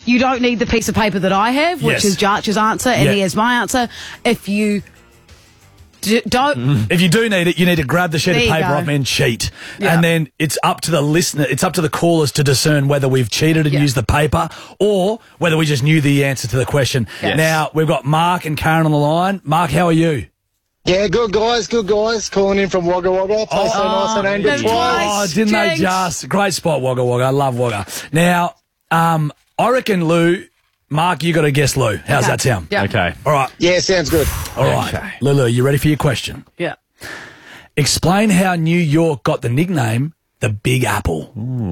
you don't need the piece of paper that I have, which is Jarch's answer, and he has my answer. If you don't... If you do need it, you need to grab the sheet of paper off me and cheat. Yeah. And then it's up to the listener, it's up to the callers to discern whether we've cheated and used the paper or whether we just knew the answer to the question. Yes. Now, we've got Mark and Karen on the line. Mark, how are you? Yeah, good guys. Calling in from Wagga Wagga. Play so nice and aimed twice. Oh, didn't they just? Great spot, Wagga Wagga. I love Wagga. Now, I reckon, Lou, Mark, you got to guess Lou. How's that sound? Yeah. Okay. All right. Yeah, sounds good. All right. Lulu, you ready for your question? Yeah. Explain how New York got the nickname the Big Apple.